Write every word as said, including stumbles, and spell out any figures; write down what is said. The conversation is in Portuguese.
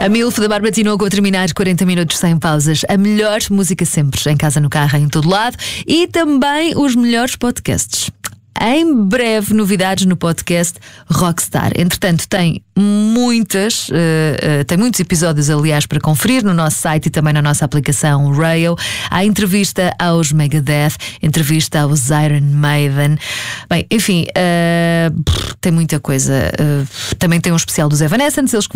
A Milf da Bárbara Tinoco a terminar quarenta minutos sem pausas. A melhor música sempre, em casa, no carro, em todo lado. E também os melhores podcasts. Em breve, novidades no podcast Rockstar. Entretanto, tem muitas, uh, uh, tem muitos episódios, aliás, para conferir no nosso site e também na nossa aplicação Rail. Há entrevista aos Megadeth, entrevista aos Iron Maiden. Bem, enfim, uh, tem muita coisa. Uh, também tem um especial dos Evanescence, eles